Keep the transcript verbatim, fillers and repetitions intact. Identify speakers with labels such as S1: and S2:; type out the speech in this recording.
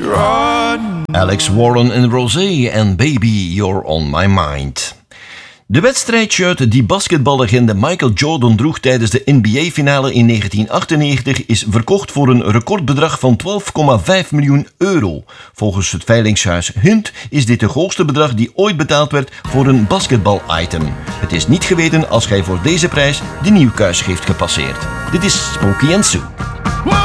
S1: Run.
S2: Alex Warren en Rosé en Baby, You're on My Mind. De wedstrijdshirt die basketballegende Michael Jordan droeg tijdens de N B A-finale in negentien achtennegentig is verkocht voor een recordbedrag van twaalf komma vijf miljoen euro. Volgens het veilingshuis Hunt is dit het hoogste bedrag die ooit betaald werd voor een basketbal-item. Het is niet geweten als gij voor deze prijs de Nieuwkuis heeft gepasseerd. Dit is Smokey and Sue.